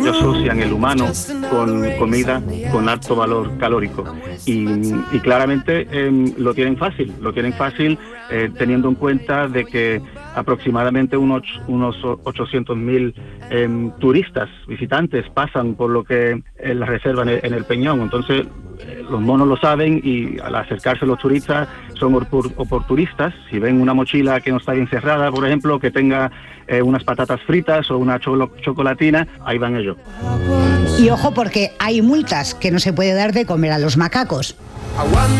Ellos asocian el humano con comida con alto valor calórico y claramente lo tienen fácil teniendo en cuenta de que aproximadamente unos 800.000 turistas, visitantes, pasan por lo que es la reserva en el Peñón. Entonces, los monos lo saben y al acercarse los turistas son oportunistas. Si ven una mochila que no está bien cerrada, por ejemplo, que tenga unas patatas fritas o una chocolatina, ahí van ellos. Y ojo, porque hay multas que no se puede dar de comer a los macacos.